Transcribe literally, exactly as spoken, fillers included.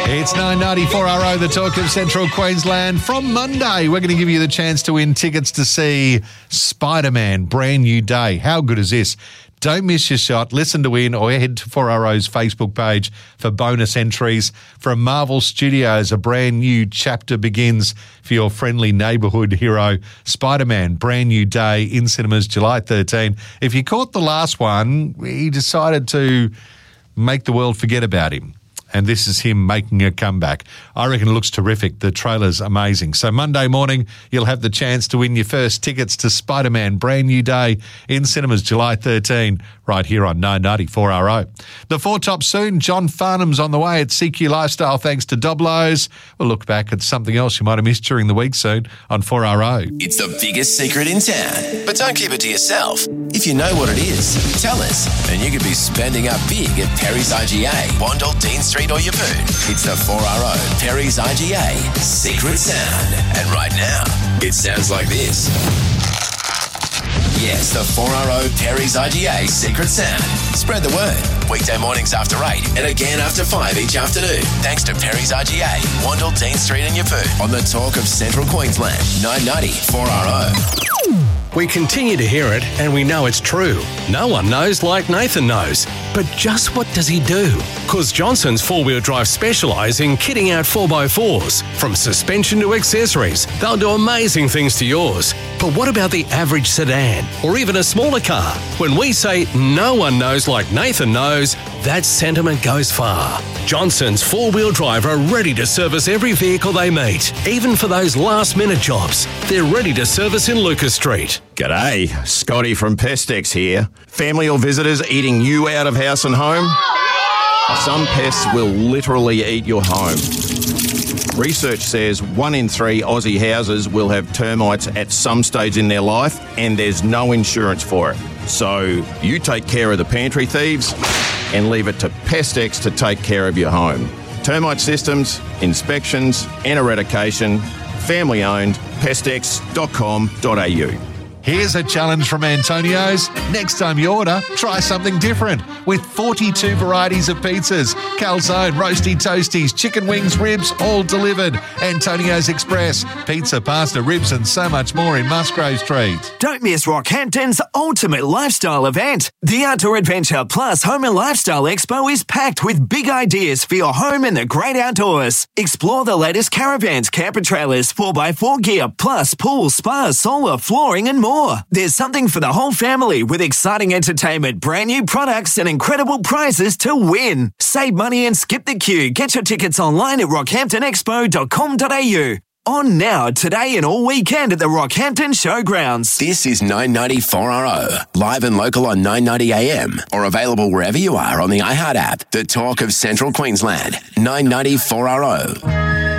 It's nine ninety-four R O, the talk of Central Queensland. From Monday, we're going to give you the chance to win tickets to see Spider-Man, Brand New Day. How good is this? Don't miss your shot. Listen to win or head to four R O's Facebook page for bonus entries. From Marvel Studios, a brand new chapter begins for your friendly neighbourhood hero, Spider-Man, Brand New Day, in cinemas July thirteenth. If you caught the last one, he decided to make the world forget about him. And this is him making a comeback. I reckon it looks terrific. The trailer's amazing. So Monday morning, you'll have the chance to win your first tickets to Spider-Man, Brand New Day, in cinemas July thirteenth, right here on nine ninety-four R O. The Four Tops soon. John Farnham's on the way at C Q Lifestyle thanks to Doblos. We'll look back at something else you might have missed during the week soon on four R O. It's the biggest secret in town, but don't keep it to yourself. If you know what it is, tell us, and you could be spending up big at Perry's I G A, Wandle, Dean Street or Yeppoon. It's the four R O Perry's I G A Secret Sound. And right now, it sounds like this. Yes, the four R O Perry's I G A Secret Sound. Spread the word. Weekday mornings after eight and again after five each afternoon. Thanks to Perry's I G A, Wandle, Dean Street and Yeppoon. On the talk of Central Queensland, nine ninety four R O. We continue to hear it, and we know it's true. No one knows like Nathan knows. But just what does he do? Because Johnson's four-wheel drive specialise in kitting out four by fours. From suspension to accessories, they'll do amazing things to yours. But what about the average sedan, or even a smaller car? When we say no one knows like Nathan knows, that sentiment goes far. Johnson's four-wheel drive are ready to service every vehicle they meet, even for those last-minute jobs. They're ready to service in Lucas Street. G'day, Scotty from Pestex here. Family or visitors eating you out of house and home? Some pests will literally eat your home. Research says one in three Aussie houses will have termites at some stage in their life, and there's no insurance for it. So you take care of the pantry thieves and leave it to Pestex to take care of your home. Termite systems, inspections and eradication. Family owned, pestex dot com dot a u. Here's a challenge from Antonio's. Next time you order, try something different. With forty-two varieties of pizzas, calzone, roasty toasties, chicken wings, ribs, all delivered. Antonio's Express, pizza, pasta, ribs and so much more in Musgrave Street. Don't miss Rockhampton's ultimate lifestyle event. The Outdoor Adventure Plus Home and Lifestyle Expo is packed with big ideas for your home and the great outdoors. Explore the latest caravans, camper trailers, four by four gear, plus pool, spa, solar, flooring and more. There's something for the whole family with exciting entertainment, brand new products and incredible prizes to win. Save money and skip the queue. Get your tickets online at rockhampton expo dot com dot a u. On now, today and all weekend at the Rockhampton Showgrounds. This is nine ninety-four R O, live and local on nine ninety A M, or available wherever you are on the iHeart app. The talk of Central Queensland, nine ninety-four R O.